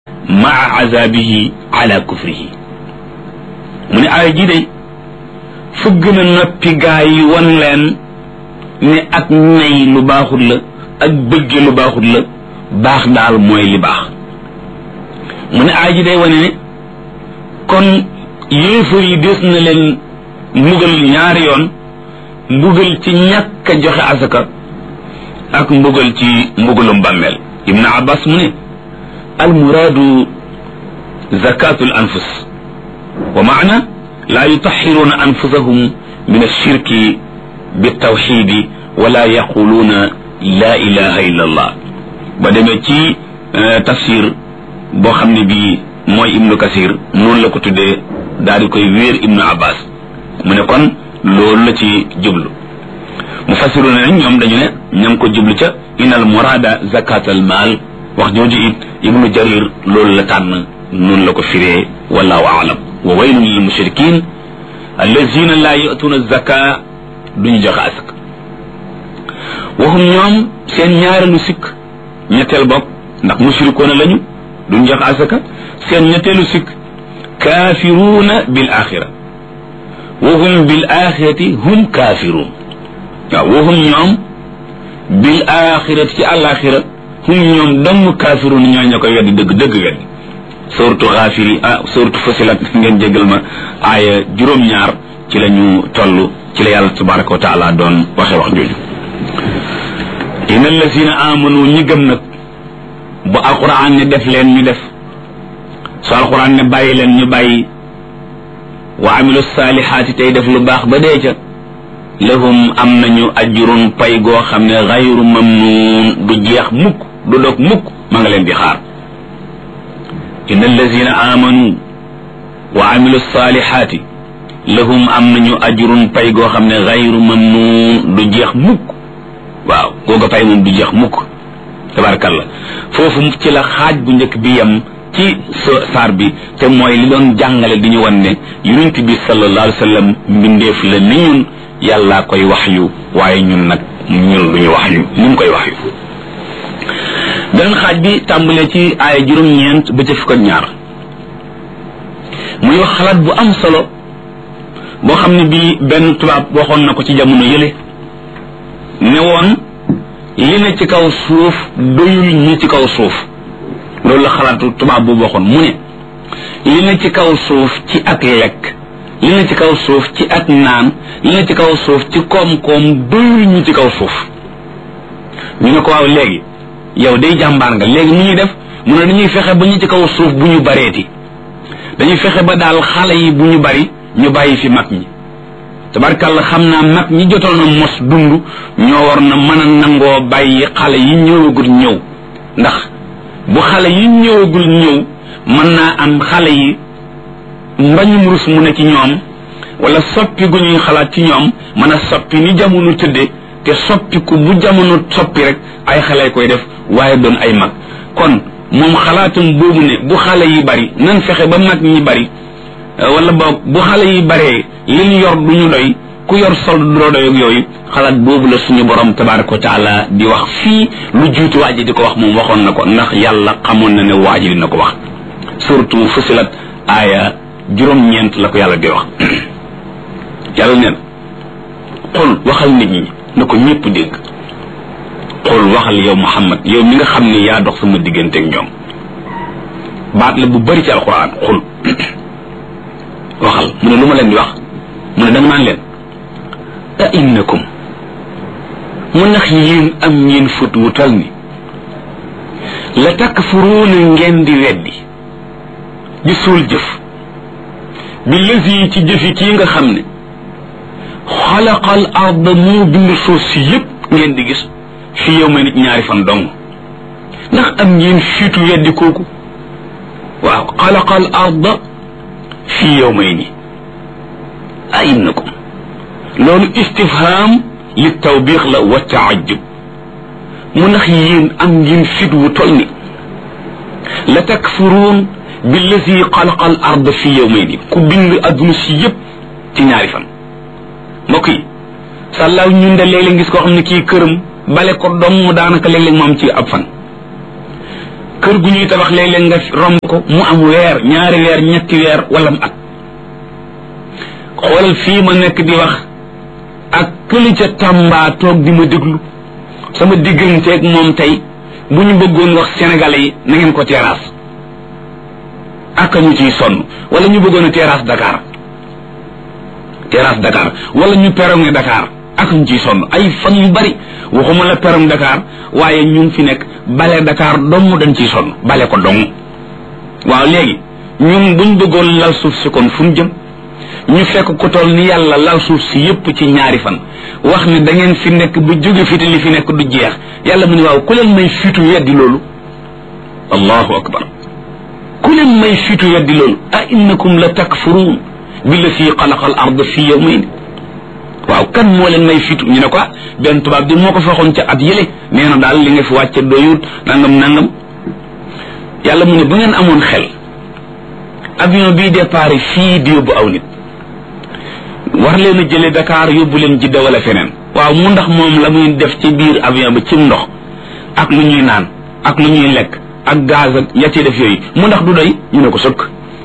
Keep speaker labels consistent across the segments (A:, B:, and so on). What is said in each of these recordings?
A: maa azabihi ala kufrihi mu ne aaya ji day fëgg na noppi gaa yi wan leen ne ak nay lu baaxul la ak bëgge lu baaxul la baax daal mooy li baax mu ne aaya ji day wane ne kon yéefar yi des na leen mbugal ñaari yoon mbugal ci ñàkk a joxe asaka ak mbugal ci mbugalum bàmmeel ibnu abbas mu ne almuraadu zakatu al anfus wa maana laa yutaxiruuna anfusahum min alshirki bitawxidi wala yaquluuna la ilaha illa allah ba demee ci tafsir boo xam ne bii mooy ibnu kasir noonu la ko tuddee daal di koy wéer ibnu abbas mu ne kon loolu la ci jublu mufassiruna nañ ñoom dañu ne ña ngi ko jublu ca inal murada zakatal maal wax jooju it ibnu jarir loolu la tànn noonu la ko firee wallahu aalam wa waylun lil mushrikin allazina la yatuuna zaka duñu joxe asak waxum ñoom seen ñaareelu sikk ñetteel bopp ndax mushrikoona lañu duñu joxe asaka seen ñetteelu sikk kaafiruuna bil axira wahum bil axirati hum kaafiruun waaw wahum ñoom bil axirati ci àlaxira hum ñoom dong kaafiruun ñoo ña koy weddi dëgg dëgg weddi suratu xaafiri suratu fasilat ngeen jégal ma aaya juróom-ñaar ci la ñu toll ci la yàlla tabaraka wa taala doon waxe wax jooju inna allazina amanu ñi gëm nag bu alquran ne def leen ñu def su alquran ne bàyyi leen ñu bàyyi wa amilu saalihaati tey def lu baax ba dee ca lahum am nañu ajrun pay goo xam ne xayru mamnuun du jeex mukk du dog mukk ma nga leen di xaar inna allazina amanu wa amilu saalihaati lahum am nañu ajrun pay goo xam ne xayru mamnuun du jeex mukk waaw googa pay moom du jeex mukk tabarakallah foofu ci la xaaj bu njëkk bi yem ci saar bi te mooy li doon jàngale di ñu wan ne yonent bi sallallahu alayhi wa sallam mbindeef la ni ñun yàllaa koy wax yu waaye ñun nag ñun duñu wax yu ni mu koy wax yu beneen xaaj bi tàmbalee ci aaya juróom-ñeent ba ca fukk ak ñaar muy wax xalaat bu am solo boo xam ne bii benn tubaab waxoon na ko ci jamono yële ne woon li ne ci kaw suuf doyul ñi ci kaw suuf loolu la xalaatu tubaab boobu waxoon mu ne li ne ci kaw suuf ci ak lekk li ne ci kaw suuf ci ak naan li ne ci kaw suuf ci koom-koom doyul ñu ci kaw suuf ñu ne ko waaw léegi yow day jàmbaar nga léegi nu ñuy def mu ne dañuy fexe ba ñu ci kaw suuf bu ñu bareeti dañuy fexe ba daal xale yi bu ñu bari ñu bàyyi fi mag ñi tabarkàlla xam naa mag ñi jotoon a mos dund ñoo war na mën a nangoo bàyyi xale yi ñëwagul ñëw ndax bu xale yi ñëwagul ñëw mën naa am xale yi mbañum rus mu ne ci ñoom wala soppi gu ñuy xalaat ci ñoom mën a soppi ni jamono tëdde te soppiku bu jamono soppi rek ay xale koy def waaye doon ay mag kon moom xalaatam boobu ne bu xale yi bari nan fexe ba mag ñi bari wala boog bu xale yi baree li ñu yor du ñu doy ku yor sol du doy ak yooyu xalaat boobu la suñu borom tabaraka wa taala di wax fii lu juuti waa ji di ko wax moom waxoon na ko ndax yàlla xamoon na ne waa ji dina ko wax surtout fusilat aaya juróom-ñeent la ko yàlla di wax yàlla neen xul waxal nit ñi na ko ñépp dégg xul waxal yow Muhammad yow mi nga xam ne yaa dox sama diggante ak ñoom baat la bu bari ci alquran xul waxal mu ne lu ma leen di wax mu ne danga naan leen a innakum mu ndax yéen am ngeen fut wu tal ni la takfuruuna ngeen di weddi di suul jëf bi lazi ci jëfi kii nga xam ne xalaqal arda moo bind suuf si yépp ngeen di gis fi yow ma nit ñaari fan dong ndax am ngeen fiitu weddi kooku waaw xalaqal arda fi yawmayni a innakum loolu istifham li tawbiix la wa taajub mu ndax yéen am ngeen fit wu tol ni la takfuruun billazi xalaqa al ard fi yawmayni ku bind adduna si yëpp ci ñaari fan mbokk yi sàllaaw ñun de léeg-léeg gis koo xam ne kii këram bale ko dong daanaka léeg-léeg moom ci ab fan kër gu ñuy tabax léeg-léeg nga romb ko mu am weer ñaari weer ñetti weer wala mu at xoolal fii ma nekk di wax ak këli ca Tamba toog di ma déglu sama digganteeg moom tey bu ñu bëggoon wax sénégalais yi na ngeen ko terrasse ak ñu ciy sonn wala ñu bëggoon a terrasse Dakar wala ñu perronge Dakar ak ñu ciy sonn ay fan yu bari waxuma la perronge Dakar waaye ñu ngi fi nekk bale Dakar dong dañ ciy sonn bale ko dong waaw léegi ñun buñ bëggoon lal suuf si kon fu ñu jëm ñu fekk ko toll ni yàlla lal suuf si yépp ci ñaari fan wax ni da ngeen fi nekk bu jóge fi te li fi nekk du jeex yàlla mu ne waaw ku leen may fitu weddi loolu allahu akbar ku leen may fitu weddi loolu a innakum la takfuruun billati xalaqa al ard fi yawmayn waaw kan moo leen may fitu ñu ne ko benn tubaab di moo ko faxoon ca at yële nee na daal li nga fi wàcce doyut nangam yàlla mu ne ba ngeen amoon xel avion bii départ fii di yóbbu aw nit war leen a jële Dakar yóbbu leen Jidda wala feneen waaw mu ndax moom la muy def ci biir avion ba ci ndox ak lu ñuy naan ak lu ñuy lekk ak gaz ak ya ci def yooyu mu ndax du doy ñu ne ko sëkk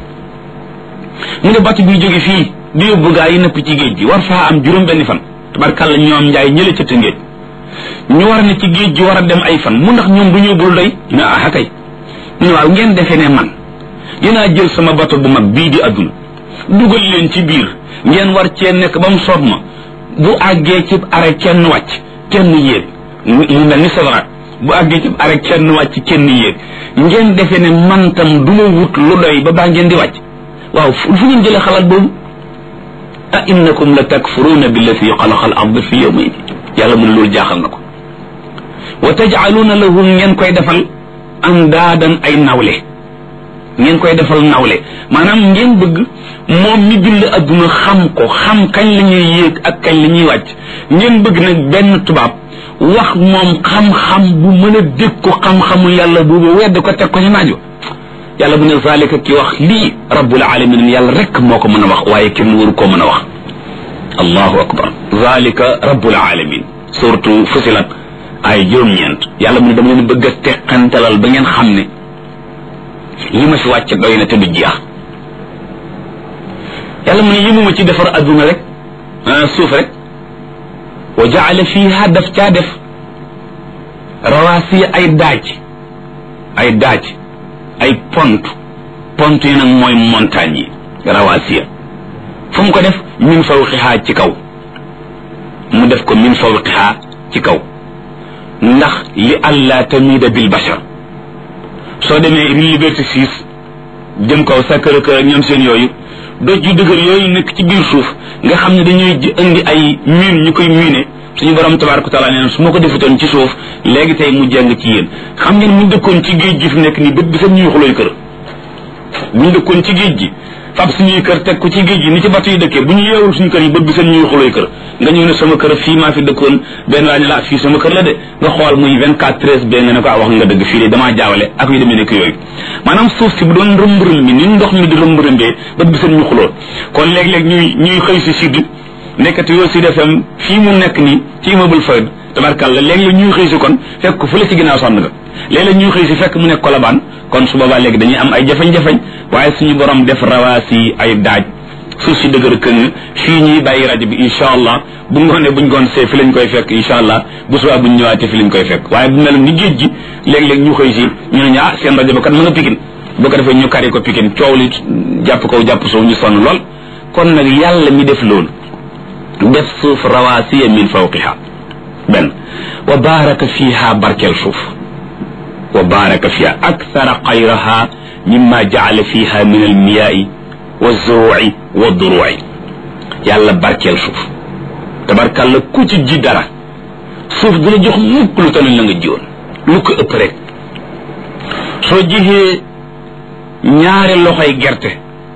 A: mu ne bàtt buy jóge fii di yóbbu gaa yi nëpp ci géej gi war faa am juróom benni fan tabarkàlla ñoom njaay ñële ca Tëngéej ñu war ne ci géej gi war a dem ay fan mu ndax ñoom bu ñu yóbbul doy ñu ne ah kay ñu ne waaw ngeen defee ne man dinaa jël sama bato bu mag bii di adduna dugal leen ci biir ngeen war cee nekk ba mu soob ma bu àggee ci arrêt kenn wàcc kenn yéeg mu mel ni sawaraat bu àggee ci arrêt kenn wàcc kenn yéeg ngeen defee ne man tam du ma wut lu doy ba baa ngeen di wàcc waaw fu ngeen jëlee xalaat boobu a innakum la takfuruuna billati xalaqa al ard fi yawmayn yàlla mu ne loolu jaaxal na ko wa tajcaluuna lahum ngeen koy defal andaadan ay nawle ngeen koy defal nawle maanaam ngeen bëgg moom mi bind adduna xam ko xam kañ la ñuy yéeg ak kañ la ñuy wàcc ngeen bëgg nag benn tubaab wax moom xam-xam bu mën a dégg ko xam-xamu yàlla boobu wedd ko teg ko ci naajo yàlla bu ne zalika ki wax lii rabbul alamin yàlla rek moo ko mën a wax waaye kenn waru koo mën a wax allahu akbar zalika rabbul alamin surtout Fusilat ay juróom-ñeent yàlla mu ne dama leen bëgg a teqantalal ba ngeen xam ne li ma fi wàcc doy na te du jeex yàlla mu ne yëmuma ci defar adduna rek suuf rek wa jaala fiha daf caa def rawaasiya ay daaj ay pont yi nag mooy montagne yi rawaasiya fu mu ko def min fawqiha ci kaw mu def ko min fawqiha ci kaw ndax li alla tamida bil bashar soo demee Liberté 6 jëm kaw Sacré-Cœur ak ñoom seen yooyu doj yu dëgër yooyu nekk ci biir suuf nga xam ne dañuy indi ay miin ñu koy miine suñu borom tabaaraka taala nee na su ma ko defutoon ci suuf léegi tey mu jàng ci yéen xam ngeen mu dëkkoon ci géej gi fi nekk nii bët bi sax ñuy xulooy kër bu ñu dëkkoon ci géej gi fab suñuy kër teg ko ci géej gi ni ci batt yi dëkkee bu ñu yeewul suñu kër yi bët bi sax ñuy xulooy kër nga ñëw ne sama kër fii maa fi dëkkoon benn waa ne la fii sama kër la de nga xool muy 24/13 be nga ne ko wax nga dëgg fii de damaa jaawale ak yu demee nekk yooyu maanaam suuf si bu doon rëmb-rëm bi ni ndox mi di rëmb-rëmbee bët bi sax ñu xuloo kon léeg-léeg ñuy xëy si sud nekkati yoo Sud FM fii mu nekk nii ci immeuble Fayda tabarkàlla léeg-léeg ñuy xëy si kon fekk ko fële ci ginnaaw sonn nga léeg-léeg ñuy xëy si fekk mu nekk Colobane kon su boobaa léegi dañuy am ay jafe-jafe waaye suñu borom def rawaasi ay daaj suuf si dëgër këng fii ñuy bàyyi rajo bi incha allah bu ngoonee buñ goon see fi lañ koy fekk incha allah bu subaa buñ ñëwaatee fi lañ koy fekk waaye bu mel ni géej gi léeg-léeg ñu xëy si ñu ne seen rajo ba kat ma nga Pikine boo ko defee ñu kari ko Pikine coow li jàpp kaw jàpp suuf ñu sonn lool kon nag yàlla mi def loolu def suuf rawaasiya min fawqiha benn wa baaraka fiha barkeel suuf wa baaraka fiha akthara xayraha mimma jaala fiha min almiyaai wa zuruci wa duruci yàlla barkeel suuf tabarkàlla ku ci ji dara suuf dina jox mukk lu tane la nga jiwoon lu ko ëpp rek soo jixee ñaari loxoy gerte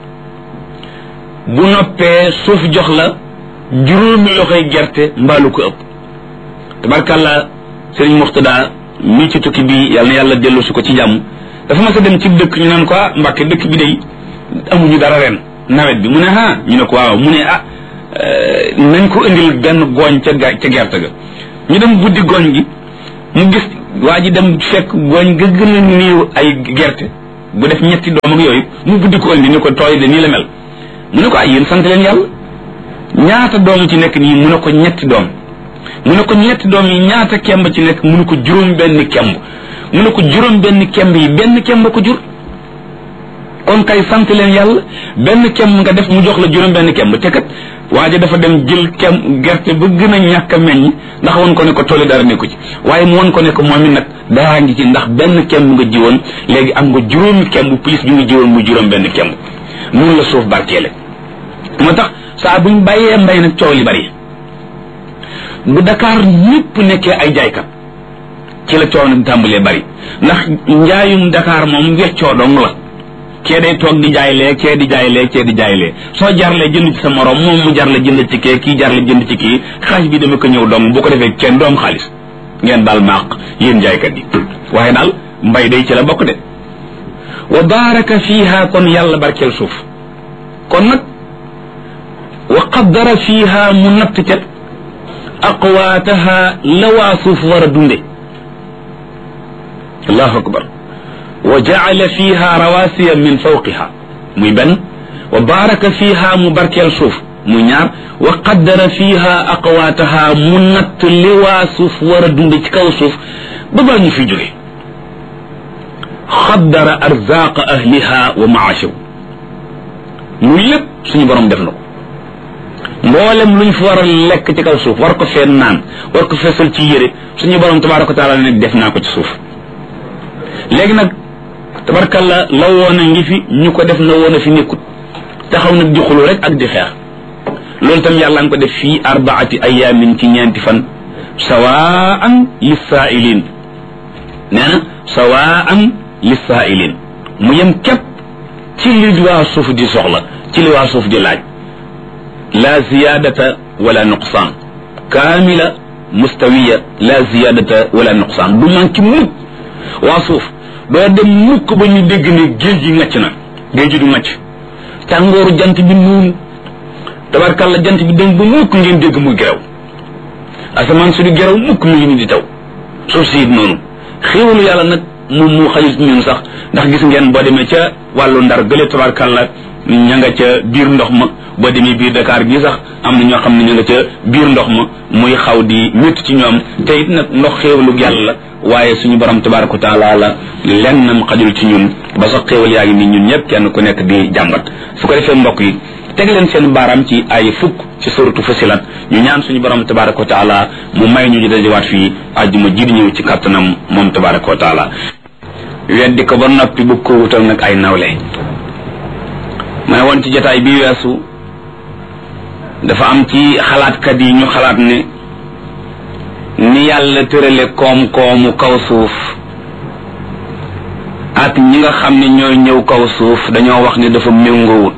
A: bu noppee suuf jox la juróomi loxoy gerte mbaalu ko ëpp tabarkàlla sëriñ Muxtada mii ci tukki bi yàlla na yàlla dellu si ko ci jàmm dafa mas a dem ci dëkk ñu naan ko Mbàkke dëkk bi day amuñu dara ren nawet bi mu ne ñu ne ko waaw mu ne nañ ko indil benn gooñ ca gerte ga ñu dem buddi gooñ gi mu gis waa ji dem fekk gooñ ga gën a néew ay gerte bu def ñetti doom ak yooyu mu buddi ko indi ni ko tooy de nii la mel mu ne ko ay yéen sant leen yàlla ñaata doom ci nekk nii mu ne ko ñetti doom mu ne ko ñetti doom yi ñaata kemb ci nekk mu ne ko juróom benn kemb mu ne ko juróom benn kemb yi benn kemb ko jur kon kay sant leen yàlla benn kemb nga def mu jox la juróom benn kemb te kat waaja dafa dem jël gerte ba gën a ñàkk a meññ ndax won ko ne ko tooli dara nekku ci waaye mu won ko ne ko moom it nag daraa ngi ci ndax benn kemb nga jiwoon léegi am nga juróomi kemb plus bi nga jiwoon muy juróom benn kemb noonu la suuf barkeele moo tax saa buñ bàyyee mbay nag coow li bari bu Dakar ñëpp nekkee ay jaaykat ci la coow nag tàmbalee bari ndax njaayum Dakar moom weccoo dong la kee day toog di jaay lee kee di jaay lee kee di jaay lee soo jarlee jënd ci sa morom moom mu jarle jënd ci kee kii jarle jënd ci kii xaaj bi dama ko ñëw dong bu ko defee kenn doom xaalis ngeen daal maaq yéen jaaykat yi waaye daal mbay day ci la bokk de wa baraka fiha kon yàlla barkeel suuf kon nag wa qaddara fiha mu natt ca aqwaataha la waa suuf war a dunde allahu akbar wa jaala fiha rawasiya min fawqiha muy benn wa baraka fiha mu barkeel suuf muy ñaar wa qaddara fiha aqwaataha mu natt li waa suuf war a dunde ci kaw suuf ba baa ñu fi jóge qaddara arzaqa ahliha wa maashaw muy lépp suñu borom def na ko mboolem luñ fi war a lekk ci kaw suuf war ko fee naan war ko feesal ci yére suñu borom tabaraka wa taala ne def naa ko ci suuf léegi nag tabarkalla la woon a ngi fi ñu ko def na woon a fi nekkut taxaw nag di xulu rek ak di xeex loolu tam yàlla nga ko def fii arbaati ayamin ci ñeenti fan sawaan lissaa'ilin nee na sawaan lissaa'ilin mu yem képp ci li waa suuf di soxla ci li waa suuf di laaj la ziyadata wala nuqsaan kaamila mustawiya la ziyadata wala nuqsaan du manqué mukk waa suuf doo dem mukk ba ñu dégg ne géej gi ngacc na géej gi du ngacc tàngooru jant bi noonu tabarkalla jant bi dem ba mukk ngeen dégg muy geraw asamaan su di geraw mukk mu ngi ni di taw suuf si it noonu xéewalu yàlla nag moom mu xajut ñun sax ndax gis ngeen boo demee ca wàllu ndar gële tabarkalla ña nga ca biir ndox ma boo demee biir Dakar gi sax am na ñoo xam ne ña nga ca biir ndox ma muy xaw di métti ci ñoom te it nag ndox xéewalu yàlla la waaye suñu borom tabaraka wa taala la lennam xajul ci ñun ba sax xéewal yaa ngi nii ñun ñëpp kenn ku nekk di jàmbat su ko defee mbokk yi teg leen seen baaraam ci ay fukk ci suratu Fusilat ñu ñaan suñu borom tabaraka wa taala mu may ñu dajewaat fii àjjuma ji di ñëw ci kattanam moom tabaraka wa taala weddi ko ba noppi bu ko wutal nag ay nawle may woon ci jotaay bi weesu dafa am ci xalaatkat yi ñu xalaat ne ni yàlla tërale koom-koomu kaw suuf ak ñi nga xam ne ñooy ñëw kaw suuf dañoo wax ne dafa méngoowut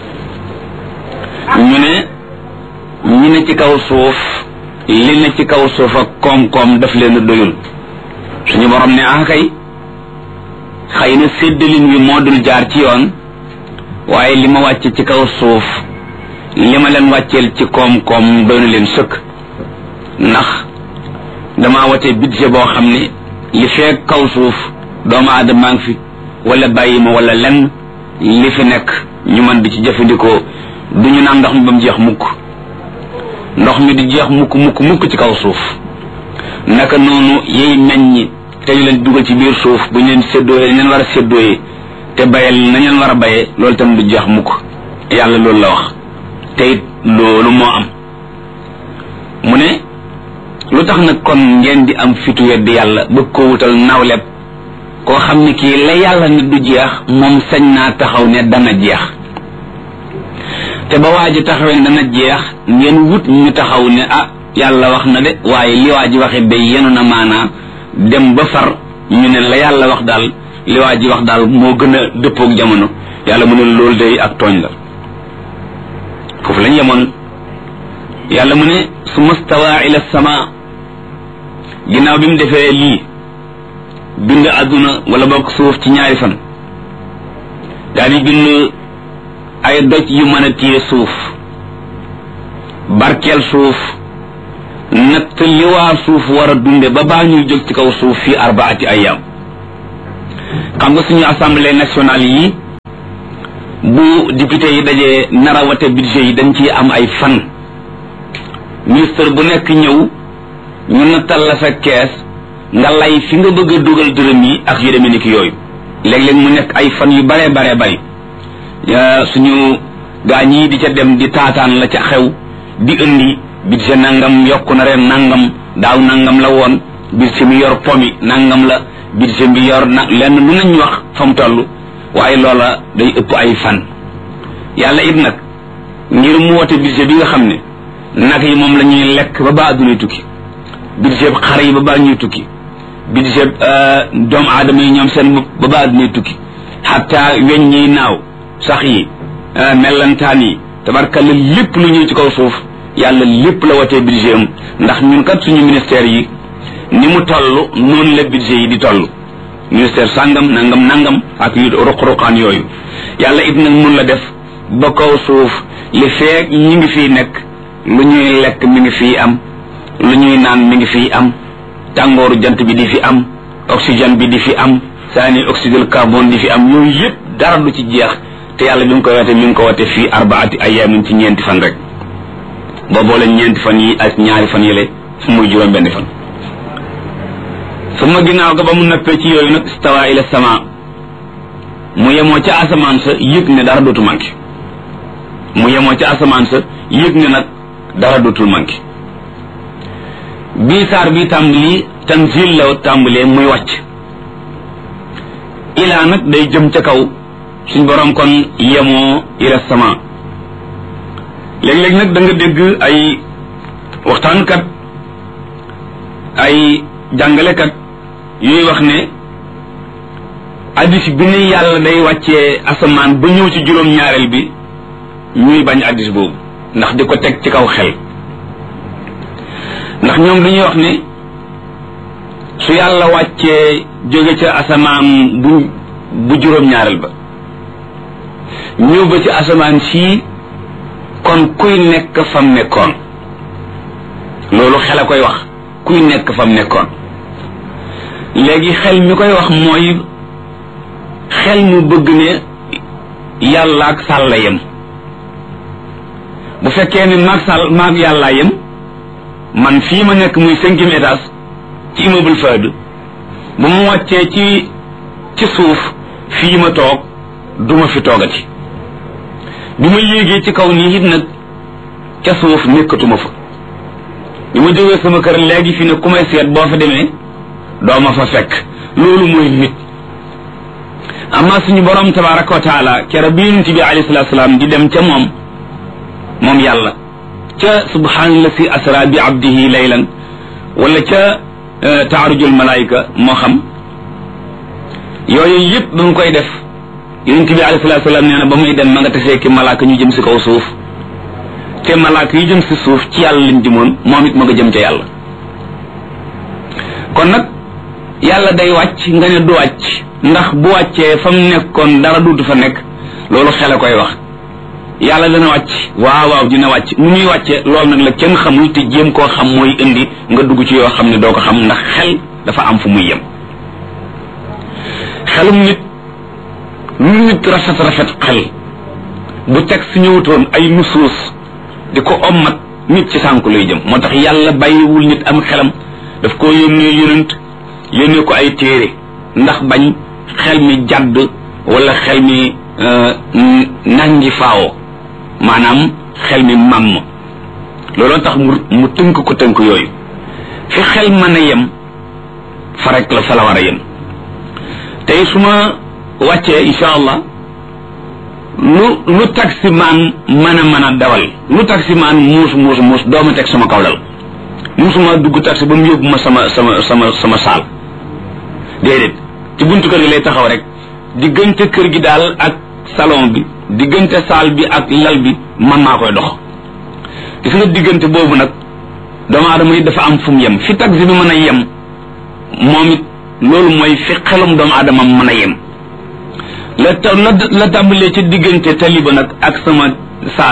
A: ñu ne ñi ne ci kaw suuf li ne ci kaw suuf ak koom-koom daf leen a doyul suñu borom ne ah kay xëy na séddalin wi moo dul jaar ci yoon waaye li ma wàcce ci kaw suuf li ma leen wàcceel ci koom-koom doy na leen sëkk ndax dama wate budget boo xam ne li fekk kaw suuf doomu aadama ngi fi wala bàyyi ma wala lenn li fi nekk ñu mën di ci jëfandikoo du ñu naan ndox mi ba mu jeex mukk ndox mi di jeex mukk ci kaw suuf naka noonu yey meññ te ñu leen dugal ci biir suuf bu ñu leen séddooyee nañ leen war a séddooyee te bayal nañ leen war a bayee loolu tam du jeex mukk yàlla loolu la wax te it loolu moo am mu ne lu tax nag kon ngeen di am fitu weddi yàlla bëgg ko wutal nawleb koo xam ne kii la yàlla ne du jeex moom sañ naa taxaw ne dana jeex te ba waa ji taxawee ne dana jeex ngeen wut ñu taxaw ne ah yàlla wax na de waaye li waa ji waxe day yenu na maanaa dem ba far ñu ne la yàlla wax daal li waa ji wax daal moo gën a dëppook jamono yàlla mu ne loolu day ak tooñ la foofu lañ yemoon yàlla mu ne summa stawaa ila sama ginnaaw bi mu defee lii bind àdduna wala bokk suuf ci ñaari fan daal di bind ay doj yu mën a téye suuf barkeel suuf natt li waa suuf war a dunde ba baa ñuy jóg ci kaw suuf fi 4 ayam xam nga suñu assemblée nationale yi bu député yi dajee nara wate budget yi dañ ci am ay fan ministre bu nekk ñëw ñu nattal la sa kees nga lay fi nga bëgg a dugal dërëm yi ak yu demee ni ki yooyu léeg-léeg mu nekk ay fan yu bare bari suñu gaa ñii di ca dem di taataan la ca xew di indi budget nangam yokku na ren nangam daaw nangam la woon budget mi yor pomi nangam la budget bi yor na lenn lu nañ wax fa mu toll waaye loola day ëpp ay fan yàlla it nag ngir mu wote budget bi nga xam ne nag yi moom la ñuy lekk ba addunay tukki budget xar yi ba ñuy tukki budget doomu aadama yi ñoom seen ba addunay tukki xataa weñ ñiy naaw sax yi mellantaan yi tabarkalla lépp lu ñëw ci kaw suuf yàlla lépp la watee budget am ndax ñun kat suñu ministère yi ni mu toll noonu la budget yi di toll ministère sàngam nangam ak yu ruq-ruqaan yooyu yàlla it nag mun la def ba kaw suuf li feek ñi ngi fii nekk lu ñuy lekk mi ngi fii am lu ñuy naan mi ngi fii am tàngooru jant bi di fi am oxygène bi di fi am saani oxyde carbone di fi am yooyu yëpp dara du ci jeex te yàlla bi mu ko wate mi ngi ko wate fii 4 ayaamin ci ñeenti fan rek boo boole ñeenti fan yi ak ñaari fan yële fu muy juróom benn fan su ma ginnaaw ga ba mu nappee ci yooyu nag stawa ila sama mu yemoo ca asamaan sa yëg ne dara dootu manqué mu yemoo ca asamaan sa yëg ne nag dara dootul manqué bii saar bi tàmbali tanzil la tàmbalee muy wàcc ilaa nag day jëm ca kaw suñ borom kon yemoo ila sama léeg-léeg nag da nga dégg ay waxtaankat ay jàngalekat yuy wax ne addis bi ni yàlla day wàccee asamaan ba ñëw ci juróom-ñaareel bi ñuy bañ addis boobu ndax di ko teg ci kaw xel ndax ñoom dañuy wax ne su yàlla wàccee jóge ca asamaan bu juróom-ñaareel ba ñëw ba ci asamaan sii kon kuy nekk fam nekkoon loolu xel a koy wax kuy nekk fam nekkoon léegi xel mi koy wax mooy xel mu bëgg ne yàlla ak sàlla yem bu fekkee ne maag yàllaa yem man fii ma nekk muy 5e étage ci immeuble Fahd bu mu wàccee ci suuf fii ma toog duma fi toogati bi ma yéegee ci kaw nii it nag ca suuf nekkatuma fa bi ma jógee sama kër léegi fi ne ku may seet boo fa demee doo ma fa fekk loolu mooy nit amma suñu borom tabaraka wa taala kera bi yonent bi alayhi salatu salaam di dem ca moom yàlla ca subhaanallazi asra bi abdihi laylan wala ca taarujul malaayika moo xam yooyu yëpp ba mu koy def yonent bi alayhi salatu salaam nee na ba muy dem ma nga tasee ki malaaka ñu jëm si kaw suuf te malaaka yi jëm si suuf ci yàlla lañ jëmoon moom it ma nga jëm ca yàlla kon nag yàlla day wàcc nga ne du wàcc ndax bu wàccee fa mu nekkoon dara duutu fa nekk loolu xel a koy wax yàlla dana wàcc waaw dina wàcc nu muy wàcce loolu nag la kenn xamul te jéem koo xam mooy indi nga dugg ci yoo xam ne doo ko xam ndax xel dafa am fu muy yem xelum nit lu nit rafet xel bu teg si ñëwutoon ay nusuus di ko ommat nit ci sànku lay jëm moo tax yàlla bàyyiwul nit am xelam daf koo yónnee yonent yónnee ko ay téere ndax bañ xel mi jàdd wala xel mi nangi faawoo maanaam xel mi màmm looloo tax mu tënk ko tënk yooyu fi xel mën a yem fa rek la fa la war a yem tey su ma wàccee insha allah lu taximaan mën a dawal lu taximaan muus dooma teg sama kaw dal musuma dugg taxi ba mu yóbbu ma sama saal déedéet ci buntu kër gi lay taxaw rek diggante kër gi daal ak salon bi diggante saal bi ak lal bi man maa koy dox gis nga diggante boobu nag doomu aadama yi dafa am fu mu yem fi taxi bi mën a yem moom it loolu mooy fi xelum doomu aadama mën a yem la tàmbalee ci diggante taliba nag ak sama saal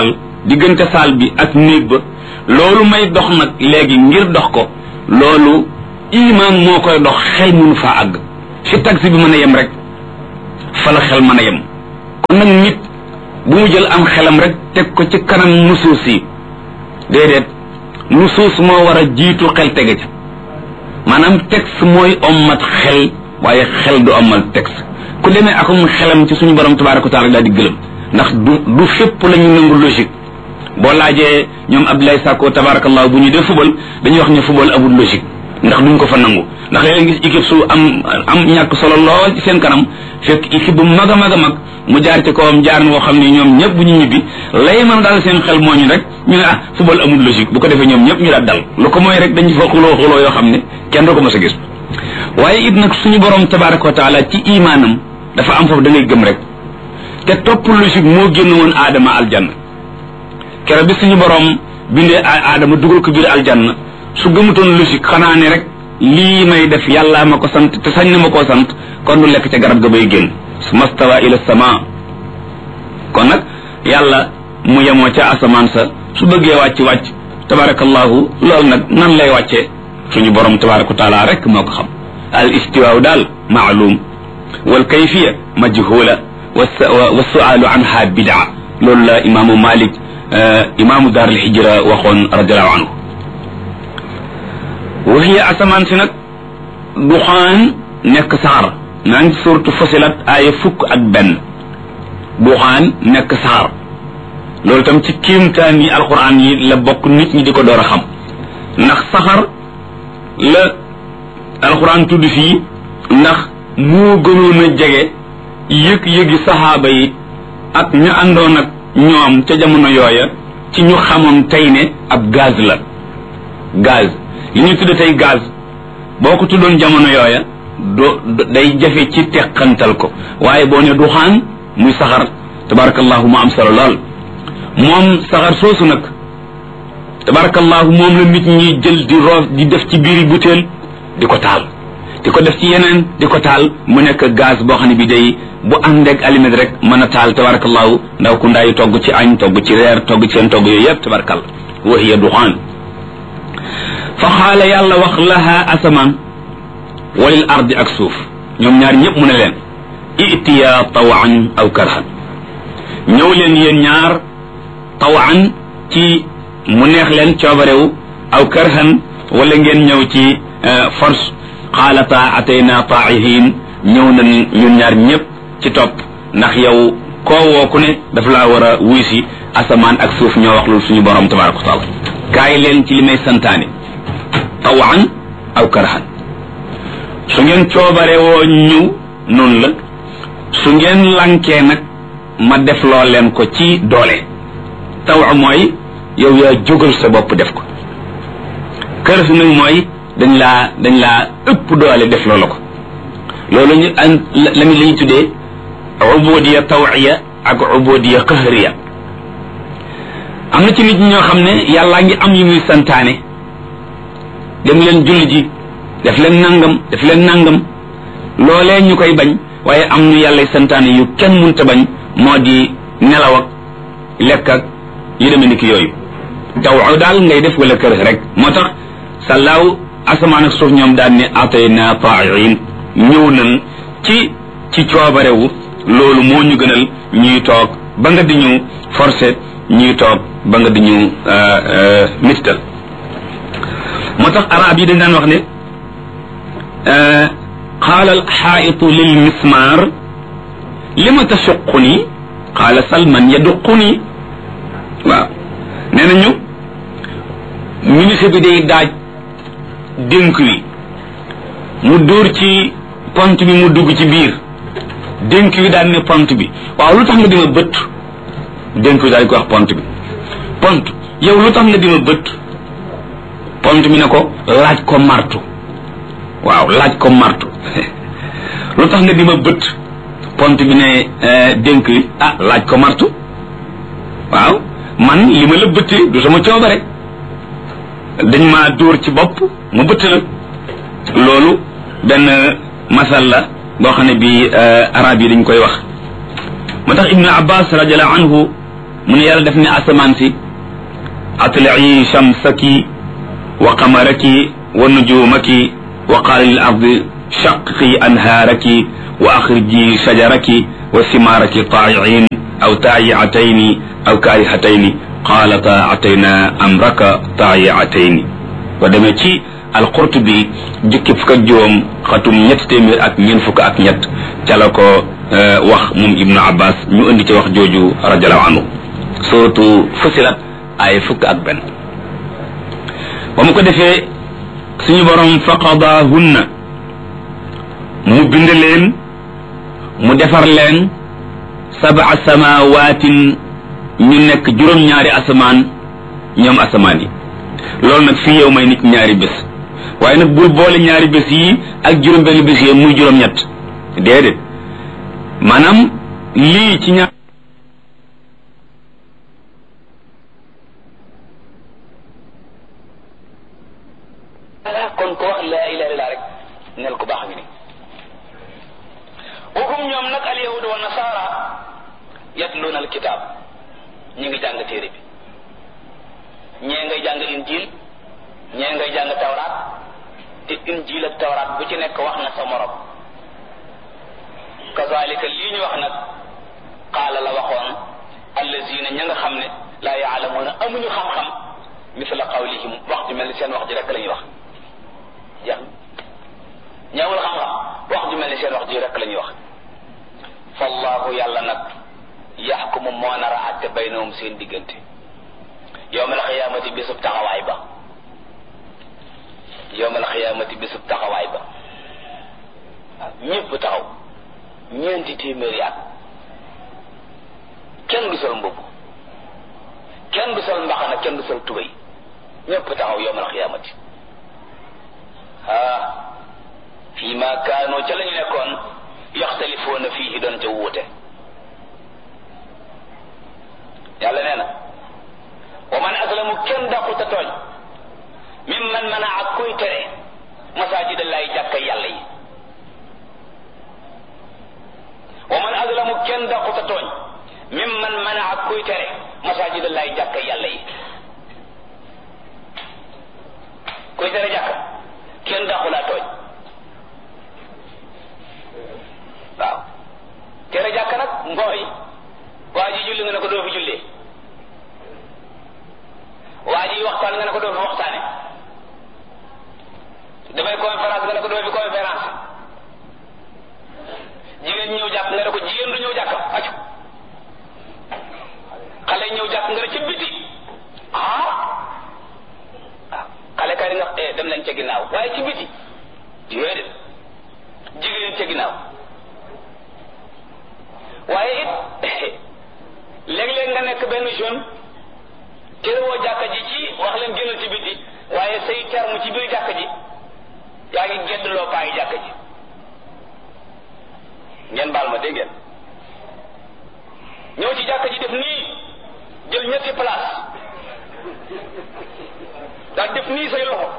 A: diggante saal bi ak néeg ba loolu may dox nag léegi ngir dox ko loolu iman moo koy dox xel mënu faa àgg fi taxi bi mën a yem rek fa la xel mën a yem kon nag nit bu mu jël am xelam rek teg ko ci kanam nusuus yi déedéet nusuus moo war a jiitu xel tege ca maanaam texte mooy ommat xel waaye xel du ommal texte ku demee akum xelam ci suñu borom tabaraka wa taala daal di gëlëm ndax du fépp la ñu nangu logique boo laajee ñoom Abdoulaye Sakko tabarakallah bu ñu dee football dañuy wax ne football amul logique ndax duñ ko fa nangu ndax léeg-léeg gis équipe su am ñàkk solo lool ci seen kanam fekk équipe bu mag a mag a mag mu jaar ci kawam jaar woo xam ne ñoom ñëpp bu ñu ñibbi lay mën daal seen xel moo ñu rek ñu ne football amul logique bu ko defee ñoom ñëpp ñu daal dal lu ko mooy rek dañu fa xuloo yoo xam ne kenn doo ko mës a gis waaye it nag suñu borom tabaraka wa taala ci imaanam dafa am foofu da ngay gëm rek te topp logique moo génn woon aadama aljanna keroog bi suñu borom bindee aadama dugal ko biir aljanna su gëmutoon logique xanaa ne rek lii may def yàlla ma ko sant te sañ na ma koo sant kon du lekk ca garab ga bay génn summa stawa ila sama kon nag yàlla mu yemoo ca asamaan sa su bëggee wàcc tabarakallahu loolu nag nan lay wàccee suñu borom tabaraka wa taala rek moo ko xam al istiwaaw daal maalum wal kayfiya majhula wa sualu anha bidaa loolu la imaamu Malik imaamu daar al hijra waxoon radiallahu anhu wa hiya asamaan si nag duxaan nekk saxar maa ngi suratu Fusilat aaya 11 duxaan nekk saxar loolu tam ci kéemtaan yi alquran yi la bokk nit ñi di ko door a xam ndax saxar la alquran tudd fii ndax moo gënoon a jege yëg-yëgi saxaaba yi ak ñu àndoon ak ñoom ca jamono yooya ci ñu xamoon tey ne ab gaz la gaz li ñu tudd tey gaz boo ko tuddoon jamono yooya day jafe ci teqantal ko waaye boo ne duxaan muy saxar tabarakallahu mu am solo lool moom saxar soosu nag tabarakallahu moom la nit ñi jël di roof di def ci biiri butéel di ko taal di ko def ci yeneen di ko taal mu nekk gaz boo xam ne bi day bu àndeeg alimet rek mën a taal tabarakallahu ndaw ku ndaayu togg ci añ togg ci reer togg ci seen togg yooyu yëpp tabarakal wa hiya duxaan fa xaala yàlla wax laha asamaan walil ardi ak suuf ñoom ñaar ñëpp mu ne leen itiya tawan aw karhan ñëw leen yéen ñaar tawan ci mu neex leen coobarewu aw karhan wala ngeen ñëw ci force xaalata atayna taa'ihin ñëw nañ ñun ñaar ñëpp ci topp ndax yow koo woo ku ne dafa laa war a wuy si asamaan ak suuf ñoo wax loolu suñu borom tabaraka wa taala kaay leen ci li may santaane tawan aw karhan su ngeen coobarewoo ñëw noonu la su ngeen lankee nag ma def loo leen ko ci doole taw mooy yow yaa jógal sa bopp def ko kër si nag mooy dañ laa ëpp doole def loola ko loolu ñu la ñu tuddee ubudiya tawiya ak ubudiya qahriya am na ci nit ñi ñoo xam ne yàllaa ngi am yu muy santaane dem leen julli ji def leen nangam loolee ñu koy bañ waaye am ñu yàlla santaane yu kenn munta bañ moo di nelaw ak lekk ak yu demee ni ki yooyu taw daal ngay def wala kër rek moo tax sàllaaw asamaan ak suuf ñoom daan ne atayna taa'iin ñëw nañ ci coobarewu loolu moo ñu gënal ñuy toog ba nga di ñu forcé ñuy toog ba nga di ñu mitital moo tax arab yi dañ daan wax ne qaala alxaa'itu lil mismaar lima tasuquni qaala salman yaduquni waaw nee nañu ministre bi day daaj dénk wi mu dóor ci pont bi mu dugg ci biir dénk wi daal ne pont bi waaw lu tax nga di ma bëtt dénk wi daal di ko wax pont bi pont yow lu tax nga di ma bëtt pont bi ne ko laaj ko martu waaw laaj ko martu lu tax nga di ma bëtt pont bi ne dénk wi laaj ko martu waaw man li ma la bëttee du sama coobare dañ maa dóor ci bopp mu bëtt la loolu benn masal la boo xam ne bi arab yi dañ koy wax moo tax ibnu abbas radiallahu anhu mu ne yàlla def ne asamaan si atlii shamsaki wa qamaraki wa nujumaki wa qaala lil ardi shaqqi anhaaraki wa axriji shajaraki wa simaaraki taa'iin aw taa'i'atayni aw kaarihatayni qaalata atayna amraka taa'i'atayni ba demee ci alqurtubi jukki fukk ak juróom xatum ñett téeméer ak ñeent fukk ak ñett ca la ko wax moom ibnu abbas ñu indi ci wax jooju radiallahu anhu suratu fusilat ay fukk ak benn ba mu ko defee suñu borom faqadahunna mu bind leen mu defar leen sab'a samawaatin ñu nekk juróom-ñaari asamaan ñoom asamaan yi loolu nag fii yow may nit ñaari bés waaye nag bul boole ñaari bés yi ak juróom benn bés yi muy juróom-ñett déedéet maanaam lii ci ñaar
B: kon ko wax laa ilaha illa rek nel ko baax ngi ni waxum ñoom nag al yahud wa nasara yatluuna al kitab ñi ngi jàng téere bi ñee ngay jàng injil ñee ngay jàng tawraat te injil ak tawraat bu ci nekk wax na sa morom kazalika lii ñu wax nag qaala la waxoon allazina ña nga xam ne laa yaalamuuna amuñu xam-xam misla qawlihim wax ju mel ni seen wax ji rek la ñuy wax jeex ñaawul xam-xam wax ju mel ni seen wax ji rek la ñuy wax fallahu yàlla nag yaxkumu moo nar a àtte baynahum seen diggante yowmal xiyaamati bisub taxawaay ba yowmal xiyaamati bisub taxawaay ba waaw ñëpp taxaw ñeenti téeméeri at kenn du sol mbubb kenn du sol mbaxana kenn du sol tubéy ñëpp taxaw yowmal xiyaamati fii ma kaanoo ca la ñu nekkoon yaxtalifoona fii doon ca wuute yàlla nee na wa man aslamu kenn dàquta tooñ mimman manaa kuy tere masaajida llahi jàkka yàlla yi wa man aslamu kenn dàquta tooñ mimman manaa kuy tere masaajida llahi jàkka yàlla yi kuy tere jàkka kenn dàqulaa tooñ waaw tere jàkka nag mooy waa ji julli nga ne ko doo fi jullee waa ji waxtaan nga ne ko doo fi waxtaane damay conférence nga ne ko doo fi conférence jigéen ñëw jàkk nga ne ko jigéen du ñëw jàkk aju xale ñëw jàkk nga ne ci biti waaw xale kay nga dem nañ ca ginnaaw waaye ci biti yooyu de jigéen ca ginnaaw waaye it léeg-léeg nga nekk benn jeune terewoo jàkka ji ci wax leen génnal ci biti waaye say terme ci biir jàkka ji yaa ngi geddloo paayi jàkka ji ngeen baal ma dégg ngeen ñëw ci jàkka ji def nii jël ñetti place daal def nii say loxo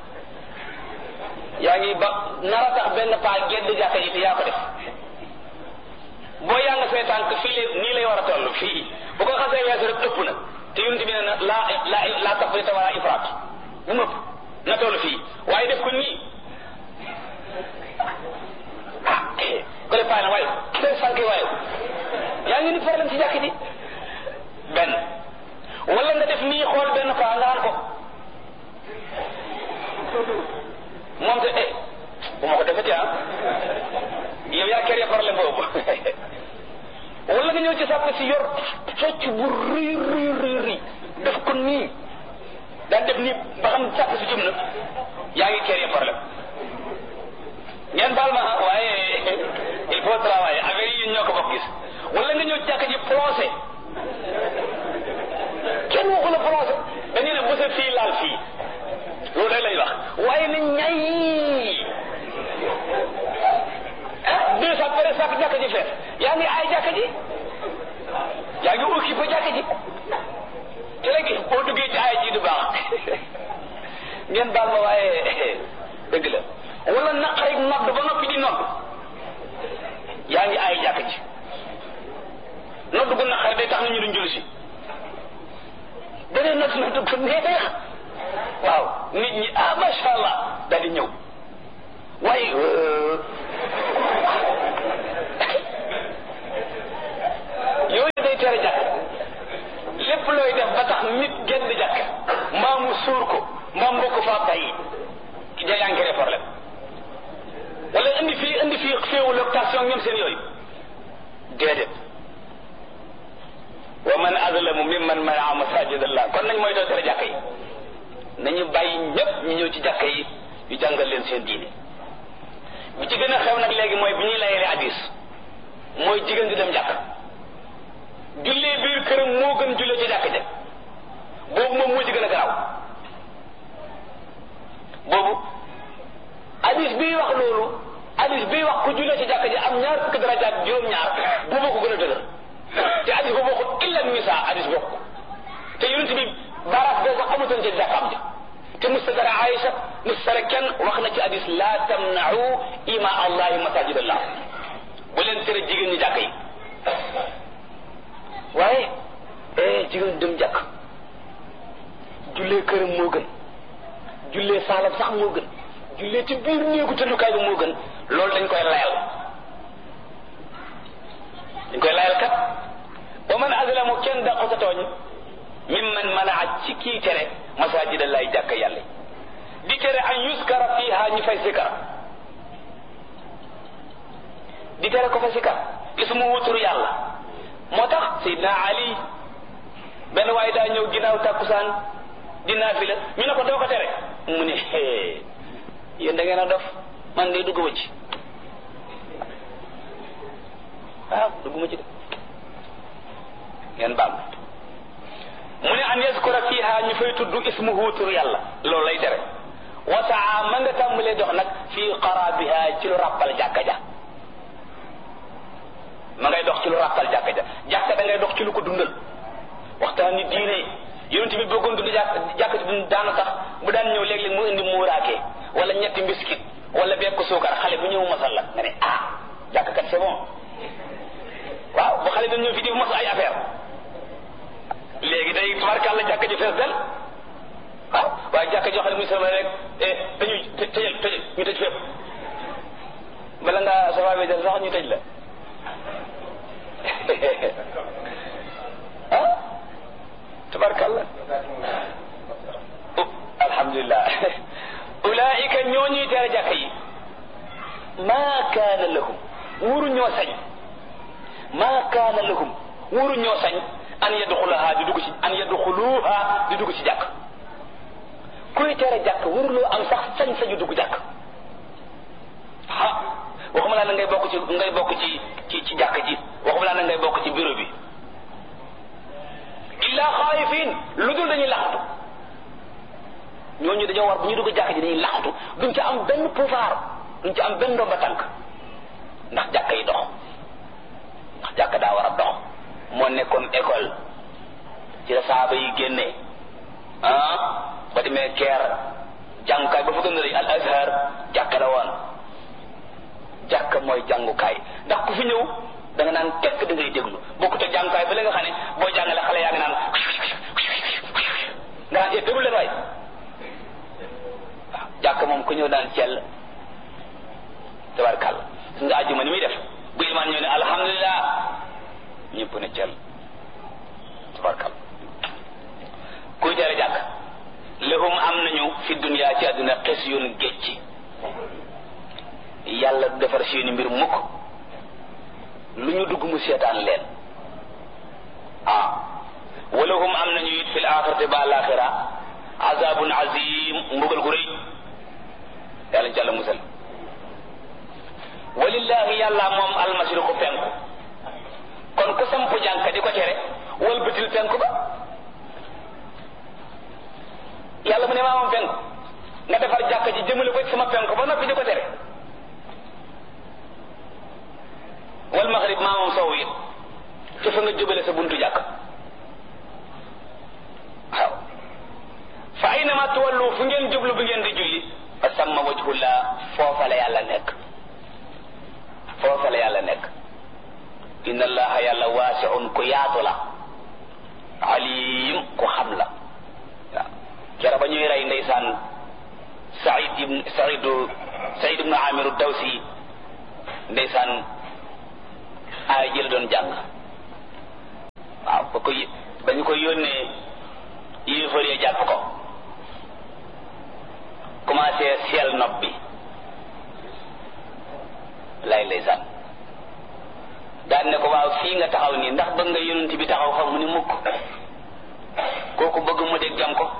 B: yaa ngi ba nar a tax benn paa gedd jàkka ji te yaa ko def boo yaa nga say tànk fii nii lay war a toll fii bu ko xasee weesu rek ëpp na te yonent bi ne na laa tafrita wala ifraat bu mëpp na toll fii waaye def ko nii ko def paay na waaye seen sànki waaye yaa ngi ni problème ci jàkk ji benn wala nga def nii xool benn paa nga naan ko moom te bu ma ko defeti yow yaa kër ya problème boobu wala nga ñëw ci sàpp si yor socc bu rëy def ko nii daan def nii ba xam sàpp si jum na yaa ngi kër ya problème ngeen baal ma waaye il faut travailler affaire yi ñoo ko bokk gis wala nga ñëw ci jàkk ji plongé kenn waxu la plongé dañu ne bu sa fii laal fii loolu rek lay wax waaye na ñay deux cent pare sac jàkka ji fees yaa ngi aay jàkka ji yaa ngi occupé jàkka ji te léegi boo duggee ci aay ji du baax ngeen baal ma waaye dëgg la wala naqarik nodd ba noppi di nodd yaa ngi aay jàkka ji nodd gu naqari day tax na ñu duñ julli si na ko neex waaw nit ñi masha Allah daal di ñëw waaye yooyu day tere jàkk lépp looy def ba tax nit génn jàkk mbaa mu suur ko mbaa mbokk faa bàyyi ki ja yaa ngi créé problème wala indi fii féewu location ñoom seen yooyu déedéet wa man azlamu mimman manaa masajid Allah kon nañ mooy doo tere jàkk yi nañu bàyyi ñëpp ñu ñëw ci jàkk yi ñu jàngal leen seen diine bi ci gën a xew nag léegi mooy bi ñuy layele hadis mooy jigéen di dem jàkk jullee biir këram moo gën jullee ci jàkk ja boobu moom moo ci gën a garaaw boobu hadis bii wax loolu hadis bii wax ku jullee ci jàkk ja am ñaar fukki darajaat juróom-ñaar boobu ko gën a dëgër te hadis boobu waxul illa nisa hadis bokk te yonent bi baaraas boo sax amutoon ci jàkkaam ja te mustadara Aïcha mustadara kenn wax na ci hadis la tamna'u ima allahi masajid allah bu leen tere jigéen ñi jàkk yi waaye jigéen dem jàkk jullee këram moo gën jullee saalam sax moo gën jullee ci biir néegu tëddukaay bi moo gën loolu dañ koy layal kat wa man azlamu kenn dàqu sa tooñ mimman manaa ci kii tere masajid allahi jàkk yàlla di tere an yuskara fiha ñu fay sikar di tere ko fa sikar ismu wutur yàlla moo tax Seydina Ali benn waaye daa ñëw ginnaaw tàkkusaan di naafila ñu ne ko doo ko tere mu ne yéen da ngeen a dof man de dugguma ci waaw dugguma ci de ngeen baal mu ne an yaskura fiha ñu fay tudd ismuhu tur yàlla loolu lay tere wasaa ma nga tàmbalee dox nag fii qarabiha ci lu ràppal jàkka ja ma ngay dox ci lu ràppal jàkka ja jàkka da ngay dox ci lu ko dundal waxtaan ni diine yonent bi bëggoon dund jàkka ci dund daana tax bu daan ñëw léeg-léeg mu indi muuraake wala ñetti mbiskit wala bekk suukar xale bu ñëw masal la nga ne jàkka kat c'est bon waaw bu xale dañ ñëw fi di mos ay affaire léegi day tubarkàlla jàkka ji fees del waaw waaye jàkka joo xam ne muy sama rek dañuy tëjal ñu tëj fépp bala nga safabe del sax ñu tëj la tabarkalla alhamdulillah ulaika ñoo ñuy tere jàkka yi maa kaana lahum wuru ñoo sañ maa kaana lahum wuru ñoo sañ an yadxuluha di dugg ci jàkk kuy tere jàkk wuruloo am sax sañ-sañu dugg jàkk waxuma laa na ngay bokk ci jàkk ji waxuma laa na ngay bokk ci bureau bi illa xaayifin lu dul dañuy laxatu ñooñu dañoo war bu ñu dugg jàkk ji dañuy laxatu duñ ci am benn pouvoir duñ ci am benn ndomba tànk ndax jàkk yi dox ndax jàkk daa war a dox moo nekkoon école ci la saaba yi génnee ba demee Caire jàngukaay ba fa gën a rëy al azhar jàkk la woon jàkk mooy jàngukaay ndax ku fi ñëw da nga naan tekk da ngay déglu bokkut ak jàngukaay ba la nga xam ne boo jàngale xale yaa ngi naan nga naan déglu leen waay waaw jàkk moom ku ñëw daan cell tabarkàlla su nga àjjuma ni muy def bu imaan ñëw ne alhamdulilah ñëpp ne cell tabarkàlla kuy tere jàkk lahum am nañu fi dunya ci àdduna xes yoon géej yàlla du defar seeni mbir mukk lu ñu dugg mu seetaan leen walahum am nañu it fil axirati ba alaxira azabun azim mbugal gu rëy yàlla ci àlla musal walillahi yàlla moom almashriqu penku kon ku samp jànka di ko tere wal bëtil penku ba yàlla mu ne maa moom penku nga defar jàkka ji jëmale ko ci sama penku ba noppi di ko tere wal maghrib maa moom sow it te fa nga jubale sa buntu jàkk waaw fa aynama tuwallu fu ngeen jublu bu ngeen di julli fa samma wajhullah foofa la yàlla nekk foofa la yàlla nekk inna allaha yàlla waasi'un ku yaatu la alim ku xam la kera ba ñuy rey ndeysaan Saïd ibnu Amiru Dawsi ndeysaan ay jël doon jàng waaw ba ñu ko yónnee yéefar ya jàpp ko commencé seel nopp bi lay ndeysaan daan ne ko waaw fii nga taxaw nii ndax bëgg nga yonent bi taxaw xam mu ni mukk kooku bëgg mu dégg jam ko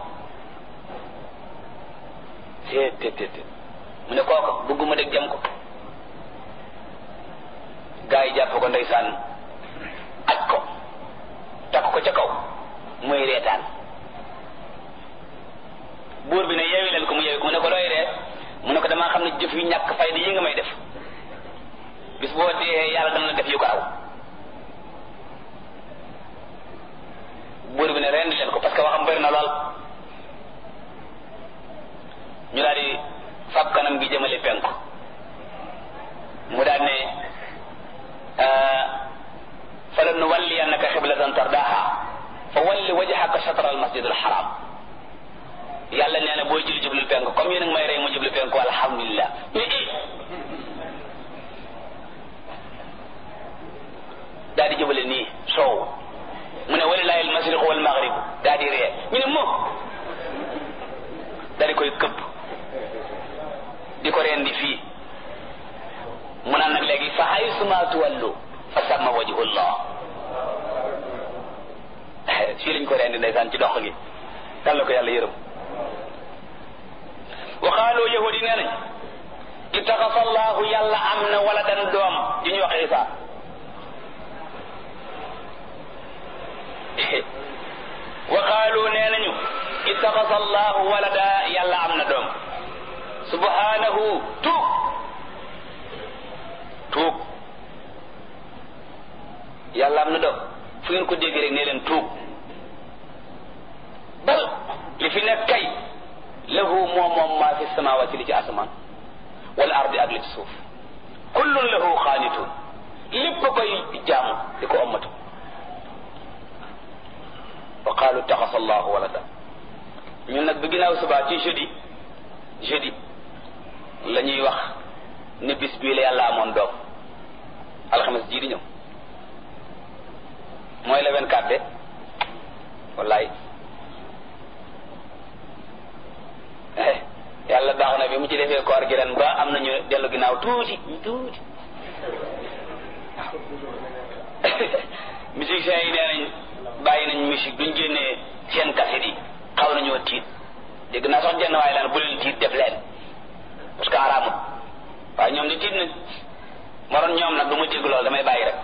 B: te mu ne kooku bëgg mu dégg jam ko gaa yi jàpp ko ndeysaan aj ko takk ko ca kaw muy reetaan buur bi ne yeewi leen ko mu yeewi ko mu ne ko looy ree mu ne ko damaa xam ne jëf yu ñàkk fayda yi nga may def bis boo dee yàlla dana la def yu ko raw buur bi ne rendi leen ko parce que waxam bëri na lool ñu daal di fab kanam gi jëmale penku mu daal ne falan nuwalliyannaka qiblatan tardaha fa walli wajhaka shatra al masjid al haram yàlla nee na booy julli jublul penku comme yéen a ngi may rey mu jublu penku alhamdulillah daal di jëbale nii soow mu ne walillahi al mashriq wal maghrib daal di ree ñu ne moom daal di koy këpp di ko reen di fii mu naan nag léegi fa haysuma tuwallu fa samma wajhullah fii lañ ko reen di ndeysaan ci dox gi kan la ko yàlla yërëm wa qaalu yahudi nee nañ ittaxasa allahu yàlla am na waladan doom di ñu wax Isa wa qaalu nee nañu ittaxasa allahu walada yàlla am na doom subhanahu tuub yàlla am na doom fu ngeen ko dégg rek ne leen tuub bal li fi nekk kay lahu moom maa fi samawati li ci asamaan wal ardi ak li ci suuf kullun lahu xaanitun lépp koy jaamu di ko ommatu wa qaalu ittaxasa allahu walada ñun nag bi ginnaaw subaa ci jeudi la ñuy wax ne bis bii la yàlla amoon doom alxames jii di ñëw mooy le 24 de wallaay yàlla baax na bi mu ci defee koor gi ren ba am nañu dellu ginnaaw tuuti musiciens yi nee nañ bàyyi nañ musique duñ génnee seen cassette yi xaw nañoo tiit dégg naa sax jenn waaye laan bu leen tiit def leen parce que araamut waaye ñoom di tiit nañ moroon ñoom nag du ma dégg loolu damay bàyyi rek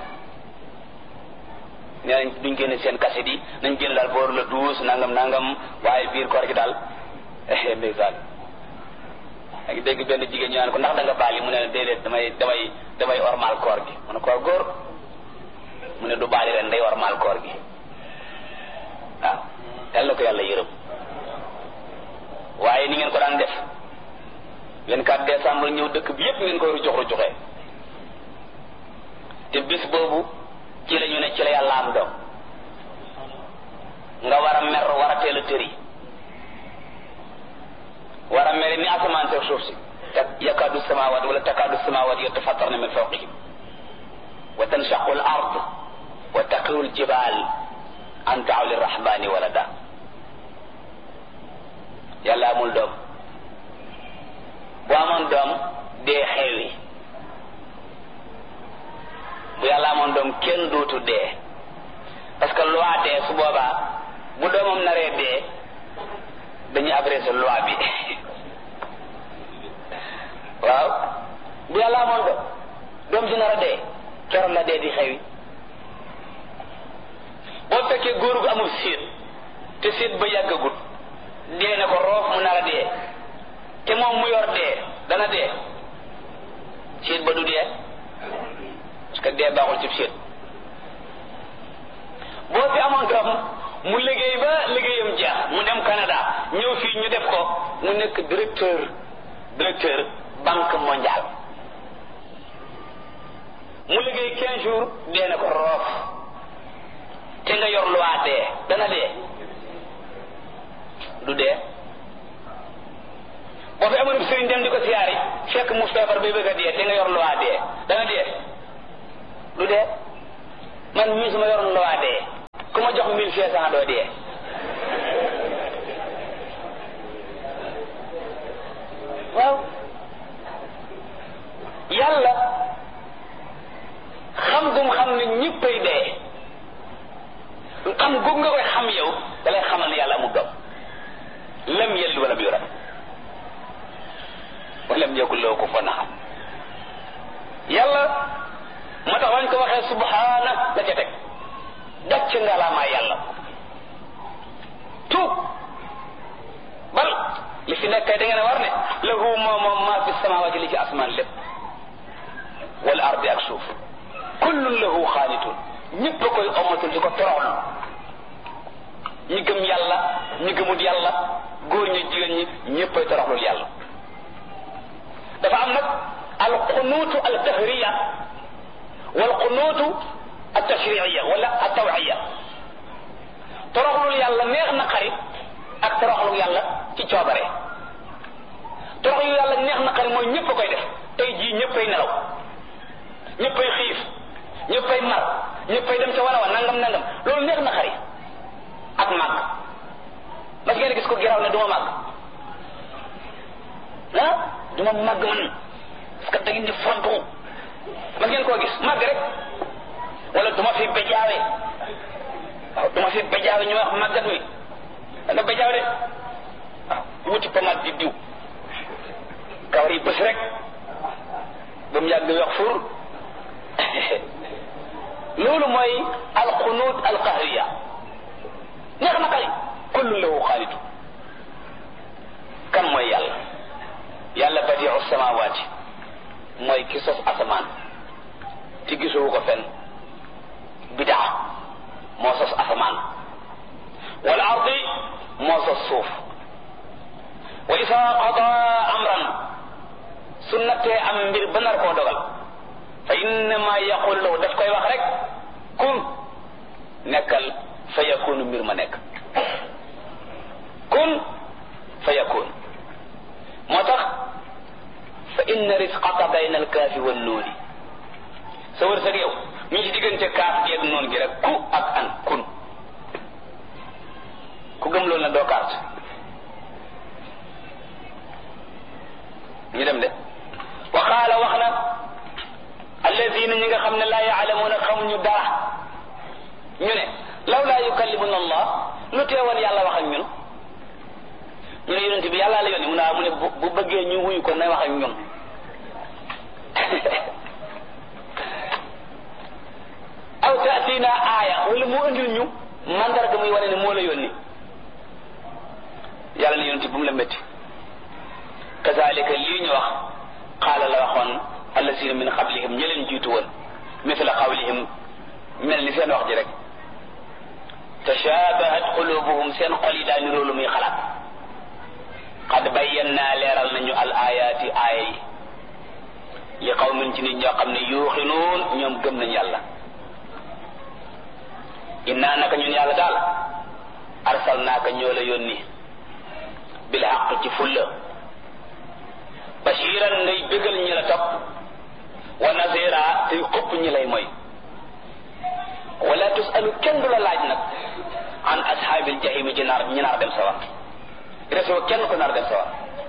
B: nee nañ duñ génne seen cassette yi nañ génn daal boor la 12 nangam waaye biir koor gi daal ndeysaan a ngi dégg benn jigéen ñu naan ko ndax da nga baali mu ne déedéet damay ormal koor gi mu ne koor góor mu ne du baali ren day ormal koor gi waaw yal na ko yàlla yërëm waaye ni ngeen ko daan def 24 décembre ñëw dëkk bi yépp ngeen koy rujoxee te bis boobu ci la ñu ne ci la yàlla am doom nga war a mer war a teel a tëri war a mere ni asamaan seeg suuf si yakaadu samawat wala takaadu samawat yatafattarna min fawqihim wa tanshaqu al ard wa taqiru al jibal an da'u lirrahmani walada yàlla amul doom bu amoon doom dee xewi bu yàlla amoon doom kenn dootu dee parce que loi dee su boobaa bu doomam naree dee dañuy abrégé loi bi waaw bu yàlla amoon doom si nar a dee keroog la dee di xewi boo fekkee góor gu amul séet te séet ba yàggagut dee na ko roof mu nar a dee te moom mu yor dee dana dee séet ba du dee parce que dee baaxul ci séet boo fi amoon doom mu liggéey ba liggéeyam jeex mu dem Canada ñëw fii ñu def ko mu nekk directeur banque mondiale mu liggéey 15 jours dee na ko roof te nga yor loi dee dana dee du dee boo fi amoon sëriñ dem di ko siyaari fekk mu feebar bay bëgg a dee te nga yor luwaa dee dana dee du dee man mii su ma yoroon luwaa dee ku ma jox 1500 doo dee waaw yàlla xam gum xam ne ñëppay dee xam gum nga koy xam yow da lay xamal ne yàlla amul doom lam yalid walam yulad walam yakul lahu kufuwan ahad yàlla moo tax wañ ko waxee subhaana la ca teg dacc ngalaamaa yàlla tuub bal li fi nekk da ngeen a war ne lahu moom maa fi samaawaati li ci asmaan lépp wal ardi ak suuf kullun lahu xaanitun ñëpp a koy omatul di ko toroxlu ñi gëm yàlla ñi gëmut yàlla góor ñi jigéen ñi ñëpp ay toroxlul yàlla dafa am nag al qunuutu al tahriya wal qunuutu al tashriiya wala al tawiya toroxlul yàlla neex na xarit ak toroxlul yàlla ci coobare toroxlul yàlla neex na xarit mooy ñëpp a koy def tey jii ñëppay nelaw ñëppay xiif ñëppay mar ñëppay dem ca wala wa nangam nangam loolu neex na xarit ak màgg mas ngeen gis ko giraw ne du ma màgg ah du ma màgg man parce que da ngeen di fontu mas ngeen koo gis màgg rek wala du ma fi bejaawe waaw du ma fi bejaawe ñu wax màggat mi da nga bejaaw de waaw wuti pomade di diw kawar yi bës rek ba mu yàgg wax fur loolu mooy alxunuut alqahriya neex na xarit kullu lahu xaalitu kan mooy yàlla yàlla badiu samawaati mooy ki sos asamaan te gisoo ko fenn bidaa moo sos asamaan wal ardi moo sos suuf wa isa qada amran su nattee am mbir ba nar koo dogal fa innama yaqulu lahu daf koy wax rek kun nekkal fa yakunu mbir ma nekk kun fa yakun moo tax fa inna risqaka bayna alkaafi wan nuuni sa wërsëg yow mi ngi ci diggante kaaf gi ak noon gi rek ku ak an kun ku gëm loolu na doo carte ñu dem de wa qaala wax na alladina ñi nga xam ne laa yaalamuuna xamuñu dara ñu ne law laa yukallimuna allah lu teewoon yàlla wax ak ñun ñu ne yonent bi yàlla la yónni mu ne bu bëggee ñu wuyu ko na wax ak ñun aw taatina aaya wala mu andil ñu mandarga muy wane ne moo la yónni yàlla ne yonent bu mu la métti kazalika lii ñu wax qaala la waxoon allasina min qablihim ñi leen jiitu woon mithla qawlihim mel ni seen wax ji rek tashabahat qulubuhum seen xol yi daa niroo lu muy xalaat qad bayyana leeral nañu al ayaati aaya yi li qawmin ci nit ñoo xam ne yuuxinuun ñoom gëm nañ yàlla innaa naka ñun yàlla daal arsalnaaka ñoo la yónni bil haqq ci fulla bashiran ngay bégal ñi la topp wa nazira tey xupp ñi lay mooy wala tusalu kenn du la laaj nag an ashaabil jahimi ci naar ñi naar dem sawar resoo kenn ko naar dem sawar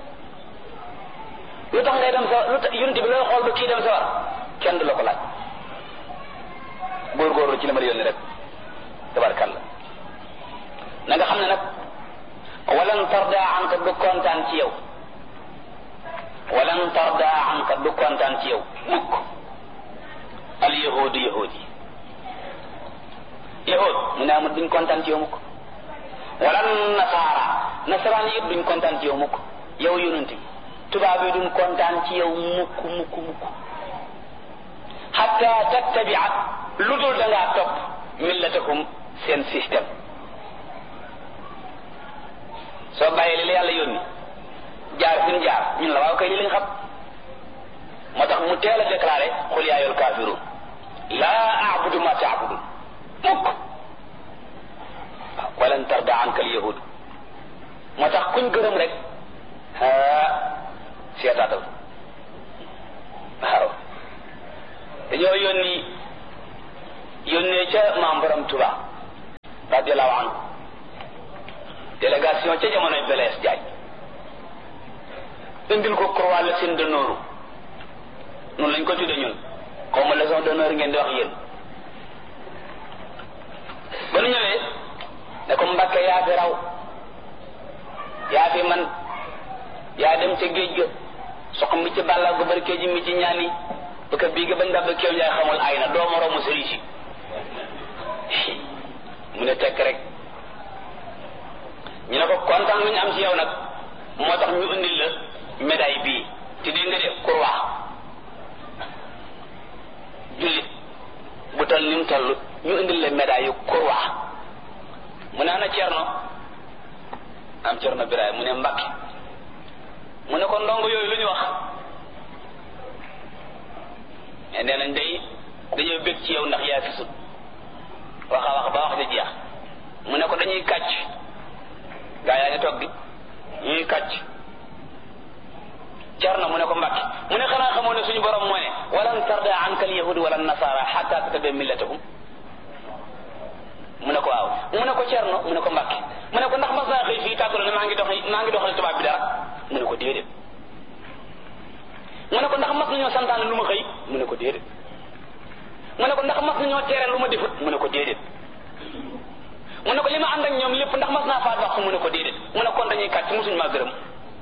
B: lu tax ngay dem sawar lu tax yunti bi looy xool ba kii dem sawar kenn du la ko laaj góorgóorlu ci la ma yónni rek tabarkalla na nga xam ne nag walan tarda anka du kontaan ci yow walan tarda anka du kontaan ci yow mukk al yahudu yahudi yahud mu ne amul duñ kontaan ci yow mukk wala nasaara nasaraan yëpp duñ kontaan ci yow mukk yow yonent bi tubaab yi duñ kontaan ci yow mukk mukk mukk hatta tattabia lu dul da ngaa topp millatakum seen système soo bàyyee li la yàlla yónni jaar fi ñu jaar ñun la waaw kay li lañ xam moo tax mu teel a déclaré xul yaa ayyuhal kaafiruun laa a'budu ma ta'budun mukk walan tarda anka al yahud moo tax kuñ gërëm rek radiyallahu anhu délégation ca jamonoy Blaise Diagne indil ko croix la seen d'honneur noonu lañ ko tudde ñun xaw ma légion d'honneur ngeen di wax yéen ba nu ñëwee ne ko Mbàkke yaa fi raw yaa fi man yaa dem ca géej ga sox mi ci bàlla gu barke ji mi ci ñaan yi parce que bii ga bañ dab kéew yaay xamul ay na doo moroomu sëriñ si mu ne tekk rek ñu ne ko kontaan lu ñu am ci yow nag moo tax ñu indil la médaille bii ci dégg nga de croix jullit bu toll ni mu toll ñu indil la médaille yu croix mu ne ana Cerno am Cerno Biraay mu ne Mbàkke mu ne ko ndongo yooyu lu ñu wax mais nee nañ day dañoo bég ci yow ndax yaa fi sut wax a wax ba wax di jeex mu ne ko dañuy kàcc gaa yaa ngi toog di ñuy kàcc Cerno mu ne ko Mbàkke mu ne xanaa xamoo ne suñu borom moo ne walan tarda anka al yahudi wala nasara hatta tattabi millatahum mu ne ko waaw mu ne ko Cerno mu ne ko Mbàkke mu ne ko ndax mas naa xëy fii tàggalo ne maa ngi doxal tubaab bi dara mu ne ko déedéet mu ne ko ndax mas nañoo santaane lu ma xëy mu ne ko déedéet mu ne ko ndax mas nañoo tere lu ma defut mu ne ko déedéet mu ne ko li ma ànd ak ñoom lépp ndax mas naa faat waxtu mu ne ko déedéet mu ne kon dañuy kàcc musuñ maa gërëm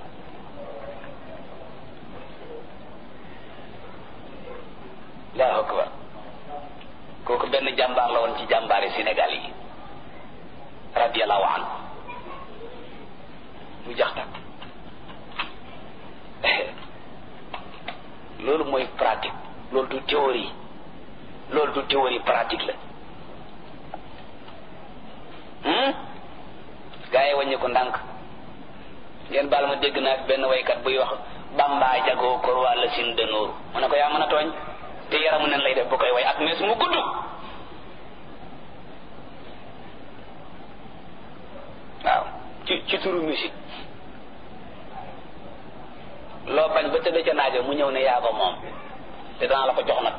B: Allahu akbar kooku benn jàmbaar la woon ci jàmbaari Sénégal yi radiyallahu anhu mu jaxtak loolu mooy pratique loolu du théorie pratique la gaa yi wàññi ko ndànk ngeen baal ma dégg naa benn waykat buy wax Bamba jagoo kor wàlla sin dënooru mu ne ko yaa mën a tooñ te yaramu nen lay def bu koy way ak mees mu gudd waaw ci turu musique loo bañ ba tëdd ca naajo mu ñëw ne yaa ko moom te danaa la ko jox nag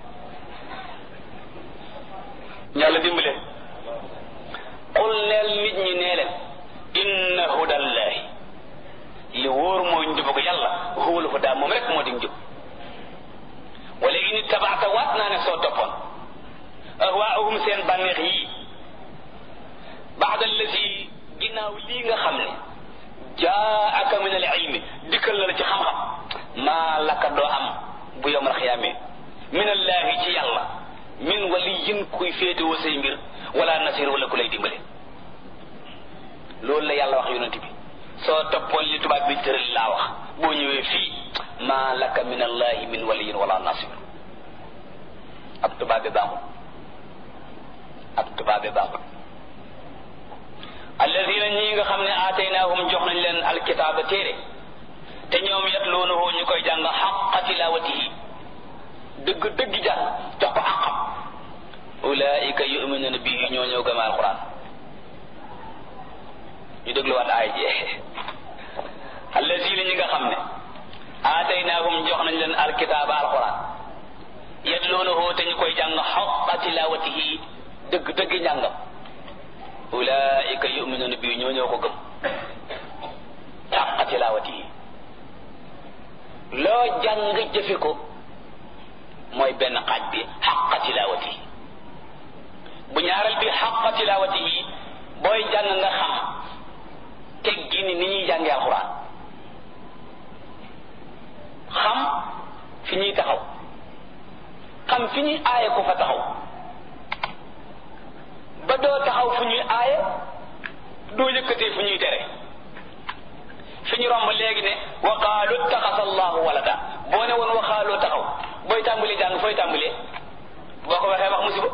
B: yàlla dimbale qul neel nit ñi nee leen inna hudallahi li wóor mooy njub ko yàlla huwal huda moom rek moo di njub wala in tabaata waat naa ne soo toppoon ahwaahum seen bànneex yii baada allazi ginnaaw lii nga xam ne jaaka min al ilmi dikkal na la ci xam-xam maa laka doo am bu yawmal xiyaame min allahi ci yàlla min waliyin kuy féetewoo say mbir wala nasir wala ku lay dimbale loolu la yàlla wax yonent bi soo toppoon li tubaab bi tëral laa wax boo ñëwee fii maa laka min allahi min waliyin wala nasir ab tubaab bi baaxul alladina ñi nga xam ne aataynaahum jox nañ leen alkitaaba téere te ñoom yatluunahu ñu koy jàng xaqa tilawatihi dëgg dëgg jàng jox ko àqam ulaika yuminuna bihi ñoo ñëw gëm alquran ñu dégluwaat aay ji alladina ñi nga xam ne aataynaahum jox nañ leen alkitaaba alquran yatluunahu te ñu koy jàng xaqa tilawatihi dëgg dëgg njàngam ulaika yuminuna bi ñoo ñoo ko gëm xaqa tilawatihi loo jàng jëfe ko mooy benn xaaj bi xaqa tilawatihi bu ñaareel bi xaqa tilawatihi booy jàng nga xam teggi ni ñuy jàngee alxuraan xam fi ñuy taxaw xam fi ñuy aaye ko fa taxaw ba doo taxaw fu ñuy aaye doo yëkkatee fu ñuy tere fi ñu romb léegi ne wa qaalu ittaxasa allahu walada boo ne woon waxaaloo taxaw booy tàmbalee jàng fooy tàmbalee boo ko waxee wax musiba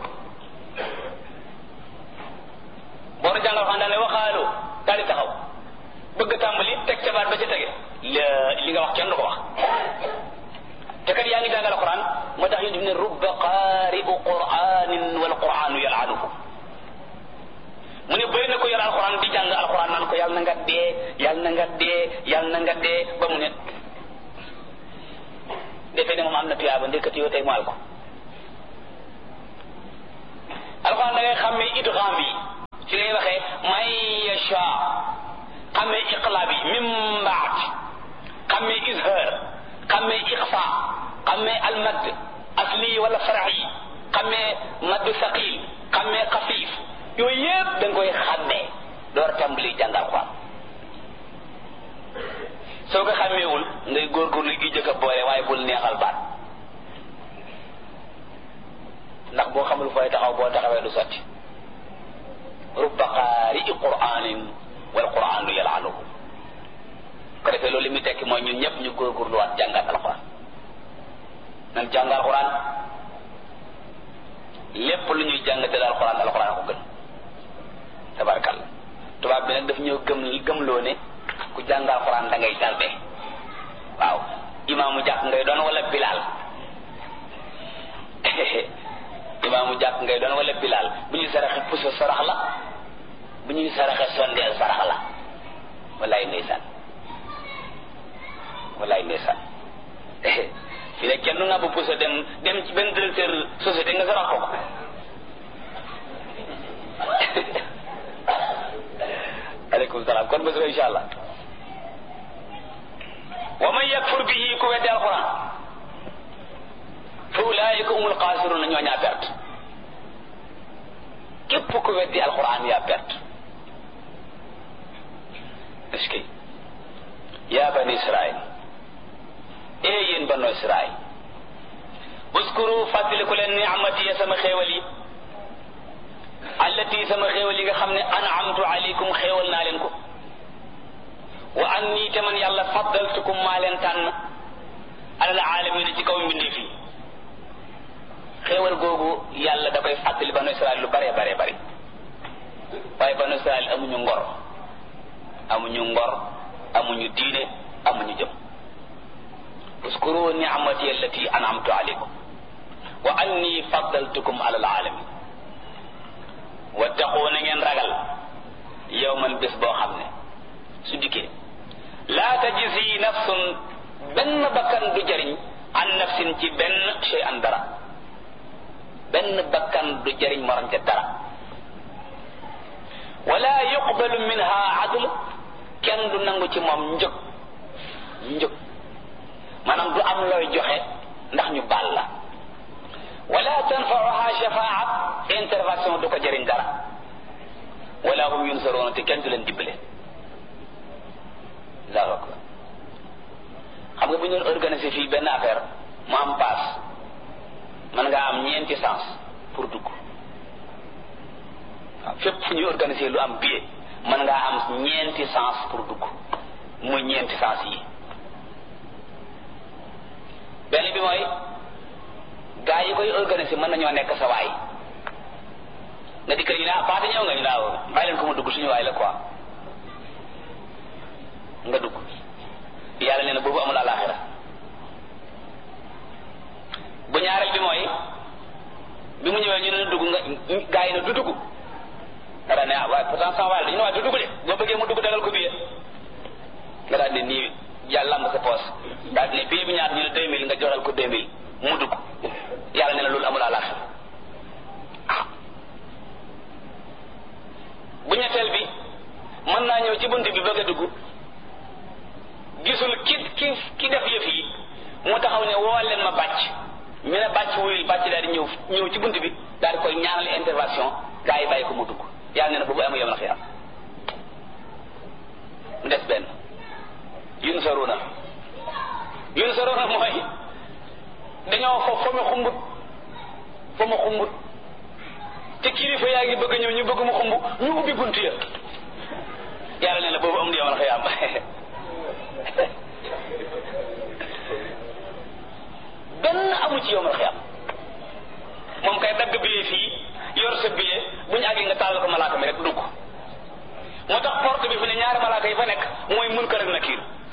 B: boo na jàngal xam daal ne waxaaloo daal di taxaw bëgg tàmbali teg ca baat ba ca tege li nga wax kenn du ko wax te kat yaa ngi jàngal alquran moo tax ñu ne rubba qaari'u qur'anin wal qur'anu yal'anuhu mu ne bëri na ko yor alquran di jàng alquran naan ko yàlla na nga dee yàlla na nga dee yàlla na nga dee ba mu ne defee ne moom am na tuyaaba ndekati yoo tey mu al ko alquran da ngay xàmmee idgham bi ngay waxee may yasha xamee iqlaab yi min baat xamee izhar xamee iqfa xamee almad asli wala farax yi xamee maddu saqil xamee xafiif yooyu yëpp da nga koy xàmmee door tàmbali jàngal Alxuraan soo ko xàmmeewul ngay góorgóorlu gi jëkk a boole waaye bul neexal baat ndax boo xamul fooy taxaw boo taxawee du sotti rubba qaari'i qur'aanin wal qur'aanu yal'anuhu ko defee loolu li muy tekki mooy ñun ñëpp ñu góorgóorluwaat jàngat Alxuraan nan jàng Alxuraan lépp lu ñuy jàngate Alxuraan Alxuraan ko gën tabarkalla tubaab bi nag daf ñëw gëmloo ne ku jàng Alxuraan da ngay tarde waaw imaamu jàkk ngay doon wala bilaal imaamu jàkk ngay doon wala bilaal bu ñuy saraxe puso sarax la bu ñuy saraxe sondeel sarax la wallaay ndeysaan wallaay ndeysaan fi ne kenn nga bu puso dem ci benn directeur société nga sarax ko aleykum salaam kon bés ba insha allah wa man yakfur bihi ku weddi alquran fa ulaika humul xaasiruna ñoo ñaa perte képp ku weddi alquran yaa perte est-ce que yaa bani israil ee yéen banu israil uskuru fàttaliku leen ni'mati sama xéewal yi allati sama xéewal yi nga xam ne an'amtu alaykum xéewal naa leen ko wa anni te man yàlla faddaltukum maa leen tànn alal aalamiina ci kaw mbindeef yi xéewal googu yàlla da koy fàttali banu Israel lu bare bare bare waaye banu Israel amuñu ngor amuñu diine amuñu jëm uskuru ni'mati allati an'amtu alaykum wa anni faddaltukum alal aalamiin wattaqu na ngeen ragal yawman bés boo xam ne su dikkee laa tajzi nafsun benn bakkan du jariñ an nafsin ci benn shay an dara benn bakkan du jariñ morom ca dara wala yuqbalu minha adl kenn du nangu ci moom njëg maanaam du am looy joxe ndax ñu baal la wala tanfa'uha shafaa'at intervention du ko jariñ dara wala hum yunsaruuna te kenn du leen dimbale Allahu akbar xam nga bu ñu organiser fii benn affaire mu am paas man ngaa am ñeenti sens pour dugg waaw fépp fu ñuy organiser lu am billet man ngaa am ñeenti sens pour dugg muy ñeenti sens yi benn bi mooy gaa yi koy organiser mën nañoo nekk sa waay nga dikk ñu ne paate ñëw nga ñu naaw bàyyi leen ko mu dugg suñu waay la quoi nga dugg yàlla nee na boobu amul àllaaxira bu ñaareel bi mooy bi mu ñëwee ñu ne dugg nga gaa yi ne du dugg nga daal ne waaye pourtant sama waay la dañu ne waaye du dugg de boo bëggee mu dugg dagal ko billet nga daal ne nii yàlla lamb sa poos daal ne billet bi ñaar ñu ne 2000 nga joxal ko 2000 mu dugg yàlla nee na loolu amul àllaaxira bu ñetteel bi mën naa ñëw ci bunt bi bëgg a dugg gisul ki def yëf yi mu taxaw ne woo leen ma bàcc ñu ne bàcc wuyul bàcc daal di ñëw ci bunt bi daal di koy ñaanal intervention gaa yi bàyyi ko mu dugg yàlla nee na boobu amu yom na xiyam mu des benn yunsaruna mooy dañoo fa mu xumbut te kilifa yaa ngi bëgg a ñëw ñu bëgg mu xumb ñu ubbi bunt ya yàlla nee na boobu am di yomal xëyaam benn amu ci yomal xëyaam moom kay dagg billet fii yor sa billet bu ñu àggee nga taal ko malaaka mi rek dugg moo tax porte bi fi ne ñaari malaaka yi fa nekk mooy Munkar ak Nakiir